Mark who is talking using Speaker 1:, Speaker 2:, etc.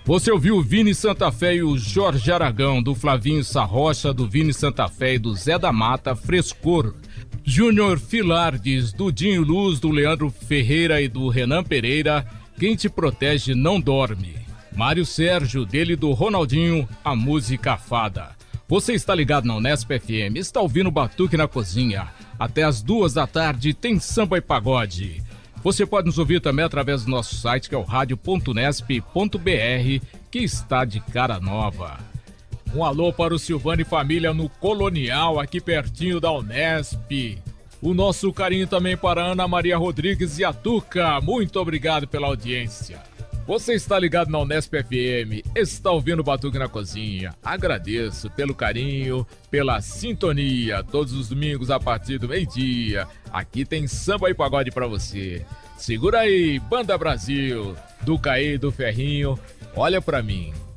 Speaker 1: Você ouviu o Vini Santa Fé e o Jorge Aragão, do Flavinho Sarrocha, do Vini Santa Fé e do Zé da Mata, Frescor. Júnior Filardes, do Dinho Luz, do Leandro Ferreira e do Renan Pereira, Quem Te Protege Não Dorme. Mário Sérgio, dele do Ronaldinho, a música Fada. Você está ligado na Unesp FM, está ouvindo Batuque na Cozinha. Até as 14h tem samba e pagode. Você pode nos ouvir também através do nosso site, que é o radio.unesp.br, que está de cara nova. Um alô para o Silvano e família no Colonial, aqui pertinho da Unesp. O nosso carinho também para Ana Maria Rodrigues e a Tuca. Muito obrigado pela audiência. Você está ligado na Unesp FM, está ouvindo o Batuque na Cozinha. Agradeço pelo carinho, pela sintonia, todos os domingos a partir do meio-dia. Aqui tem samba e pagode pra você. Segura aí, Banda Brasil, do Caí do Ferrinho, olha pra mim.